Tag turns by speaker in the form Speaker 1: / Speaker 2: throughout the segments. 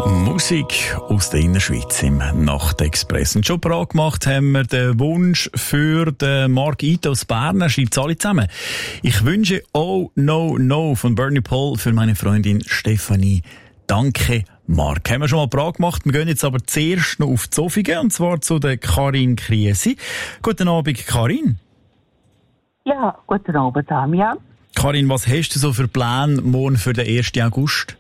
Speaker 1: Musik aus der Innerschweiz im Nachtexpress. Und schon parat gemacht haben wir den Wunsch für den Mark Ito aus Bern. Er schreibt es alle zusammen. Ich wünsche Oh No No von Bernie Paul für meine Freundin Stefanie. Danke, Mark. Haben wir schon mal parat gemacht. Wir gehen jetzt aber zuerst noch auf die Zofingen, und zwar zu der Karin Kriesi. Guten Abend, Karin.
Speaker 2: Ja, guten Abend, Damian.
Speaker 1: Karin, was hast du so für Pläne morgen für den 1. August?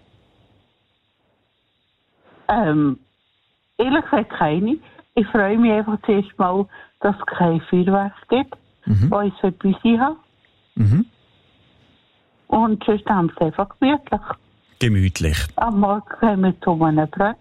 Speaker 2: Ehrlich gesagt keine. Ich freue mich einfach zuerst mal, dass es kein Feuerwerk gibt, weil ich es bei uns habe. Und sonst haben wir es einfach gemütlich.
Speaker 1: Gemütlich.
Speaker 2: Am Morgen gehen wir zu einem Brötchen.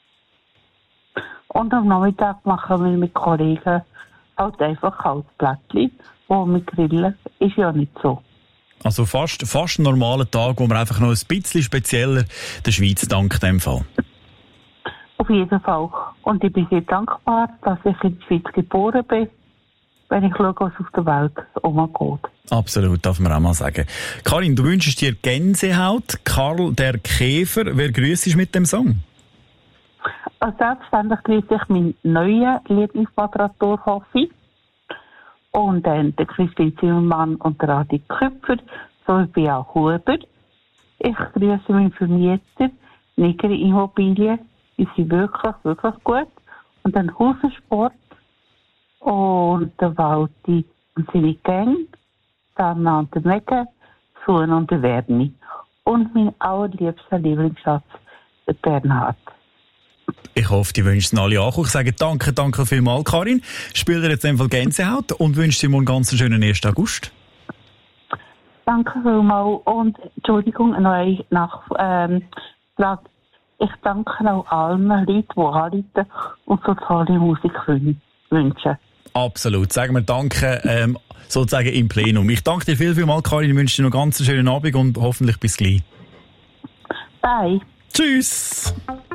Speaker 2: Und am Nachmittag machen wir mit Kollegen halt einfach Kaltplättchen, wo wir grillen. Ist ja nicht so.
Speaker 1: Also fast ein normaler Tag, wo man einfach noch ein bisschen spezieller der Schweiz dankt, in dem Fall.
Speaker 2: Auf jeden Fall. Und ich bin sehr dankbar, dass ich in der Schweiz geboren bin, wenn ich schaue, was auf der Welt umgeht. Absolut,
Speaker 1: darf man auch mal sagen. Karin, du wünschst dir Gänsehaut. Karl der Käfer, wer grüßt dich mit dem Song?
Speaker 2: Selbstverständlich grüße ich meinen neuen Lieblingsmoderator Hoffi und dann der Christine Zimmermann und der Adi Köpfer sowie Bea Huber. Ich grüße meinen Vermieter Nigeri Immobilien. Die sind wirklich, wirklich gut. Und dann Hausensport und der Walti und seine Gang, dann und der Megan, Suhen und der Werni. Und mein allerliebster Lieblingsschatz, der Bernhard.
Speaker 1: Ich hoffe, die wünschen alle auch. Ich sage danke vielmals, Karin. Spiel dir jetzt einfach Gänsehaut und wünsche dir morgen ganz einen schönen 1. August.
Speaker 2: Danke vielmals. Und Entschuldigung, noch eine Nachfrage. Ich danke auch allen Leuten, die anrufen und so tolle Musik wünschen.
Speaker 1: Absolut. Sagen wir Danke, sozusagen im Plenum. Ich danke dir vielmals, Karin. Ich wünsche dir noch einen ganz schönen Abend und hoffentlich bis gleich.
Speaker 2: Bye.
Speaker 1: Tschüss.